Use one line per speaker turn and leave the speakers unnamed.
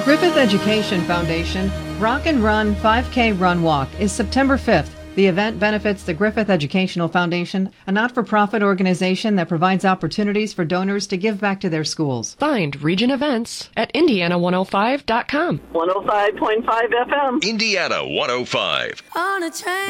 Griffith Education Foundation Rock and Run 5K Run Walk is September 5th. The event benefits the Griffith Educational Foundation, a not-for-profit organization that provides opportunities for donors to give back to their schools.
Find Region Events at Indiana105.com.
105.5 FM.
Indiana 105.
On a train.